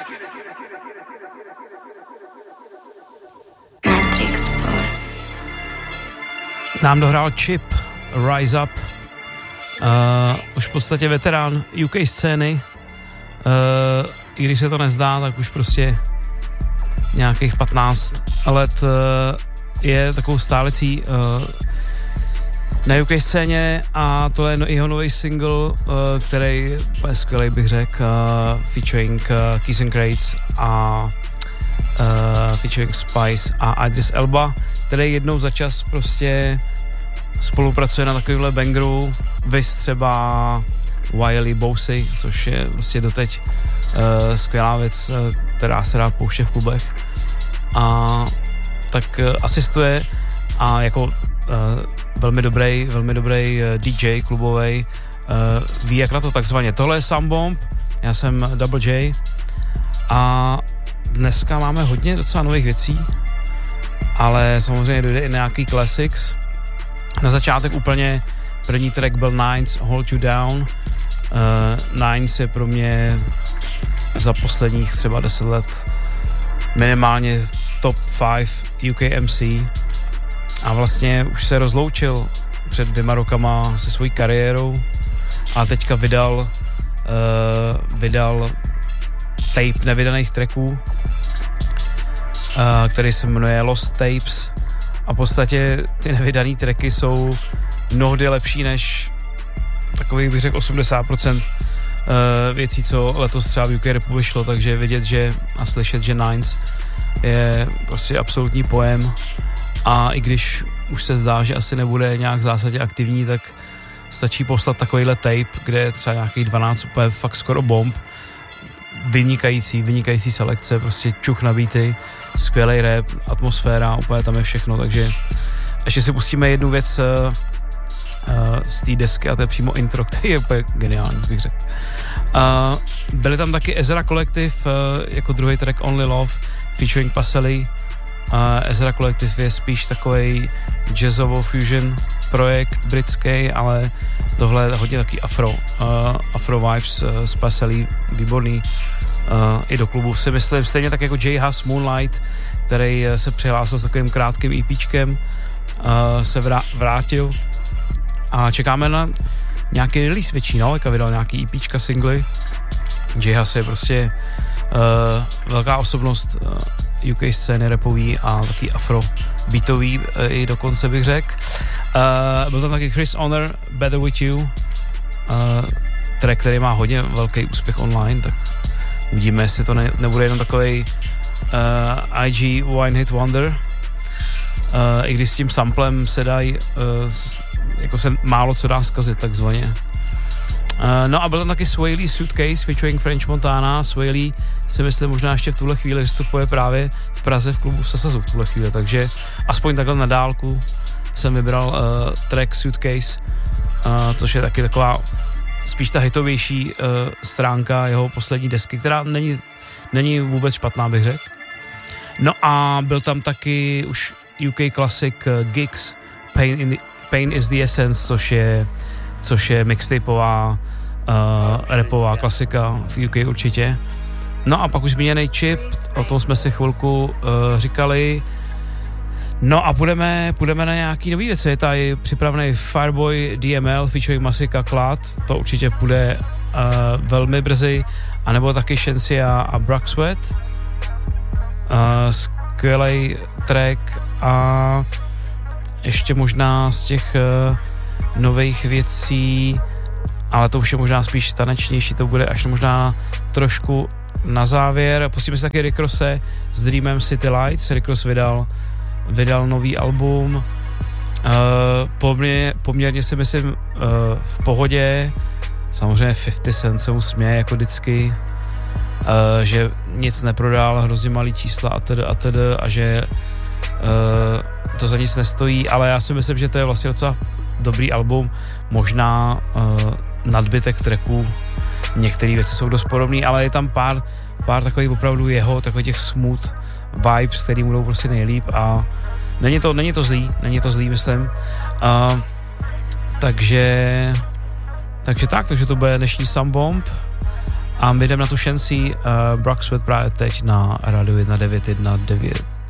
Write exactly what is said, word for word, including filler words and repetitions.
Nám dohrál Chip, Rise Up, uh, už v podstatě veterán U K scény, uh, i když se to nezdá, tak už prostě nějakých patnáct let uh, je takovou stálecí uh, na U K scéně a to je no, jeho nový single, uh, který je skvělý, bych řekl, uh, featuring uh, Keys and Crates a uh, featuring Spice a Idris Elba, který jednou za čas prostě spolupracuje na takovýhle bangeru, vys třeba Wiley Bousey, což je prostě doteď uh, skvělá věc, uh, která se dá pouštět v klubech. A tak uh, asistuje a jako uh, velmi dobrý, velmi dobrý uh, D J klubovej, uh, ví jak na to takzvaně. Tohle je Soundbomb, já jsem Double J a dneska máme hodně docela nových věcí, ale samozřejmě dojde i nějaký classics. Na začátek úplně první track byl Nines, Hold You Down. Uh, Nines je pro mě za posledních třeba deset let minimálně top pět U K M C a vlastně už se rozloučil před dvěma rokama se svojí kariérou a teďka vydal uh, vydal tape nevydaných tracků, uh, který se jmenuje Lost Tapes a v podstatě ty nevydaný tracky jsou mnohdy lepší než takových bych řekl osmdesát procent uh, věcí, co letos třeba v U K rapu vyšlo, takže je vidět, že a slyšet, že Nines je prostě absolutní pojem a i když už se zdá, že asi nebude nějak v zásadě aktivní, tak stačí poslat takovýhle tape, kde je třeba nějakých dvanáct úplně fakt skoro bomb, vynikající, vynikající selekce, prostě čuch na beaty, skvělej rap, atmosféra, úplně tam je všechno, takže ještě si pustíme jednu věc uh, uh, z té desky a to je přímo intro, který je úplně geniální, bych řekl. Uh, byli tam taky Ezra Collective uh, jako druhý track Only Love featuring Paseli. Uh, Ezra Collective je spíš takovej jazzovo fusion projekt britský, ale tohle je hodně taky afro, uh, afro vibes uh, z Paseli, výborný. Uh, i do klubu si myslím, stejně tak jako J Hus Moonlight, který uh, se přihlásil s takovým krátkým EPčkem, uh, se vrá- vrátil a čekáme na nějaký release větší, no, jak vydal nějaký EPčka, singly. J Hus je prostě uh, velká osobnost uh, U K scény rapový a taky afro beatový uh, i dokonce bych řekl. Uh, byl tam taky Chris Honor, Better With You, uh, track, který má hodně velký úspěch online, tak uvidíme, jestli to ne, nebude jenom takovej uh, I G One Hit Wonder, uh, i když s tím samplem se dají, uh, jako se málo co dá zkazit takzvaně. Uh, no a byl tam taky Swaley Suitcase featuring French Montana. Swaley si myslím možná ještě v tuhle chvíli vystupuje právě v Praze v klubu Sasazu v tuhle chvíli, takže aspoň takhle na dálku jsem vybral uh, track Suitcase, uh, což je taky taková spíš ta hitovější uh, stránka jeho poslední desky, která není, není vůbec špatná, bych řekl. No a byl tam taky už U K classic uh, Gigs, Pain, in the, Pain is the Essence, což je, což je mixtapeová uh, rapová klasika v U K určitě. No a pak už zmíněný Chip, o tom jsme si chvilku uh, říkali. No a půjdeme, půjdeme na nějaký nový věci. Je tady připravený Fireboy D M L featuring Masika Clad, to určitě půjde uh, velmi brzy, anebo taky Shensia a Brack Sweat. Uh, skvělej track a ještě možná z těch uh, nových věcí, ale to už je možná spíš tanečnější, to bude až možná trošku na závěr. Pustíme si taky Rick Rosse s Dreamem City Lights. Rick Ross vydal vydal nový album, uh, poměrně, poměrně si myslím uh, v pohodě, samozřejmě fifty Cent se mu směje jako vždycky, uh, že nic neprodal, hrozně malý čísla a tedy a tedy a že uh, to za nic nestojí, ale já si myslím, že to je vlastně docela dobrý album, možná uh, nadbytek tracků, některé věci jsou dost podobné, ale je tam pár, pár takových opravdu jeho, takových těch smooth vibes, který mu jdou prostě nejlíp a není to, není to zlý, není to zlý, myslím. Uh, takže takže tak, takže to bude dnešní Soundbomb A my jdeme na tu šancí uh, Brock Sweat právě teď na rádiu jedna devět jedna devět.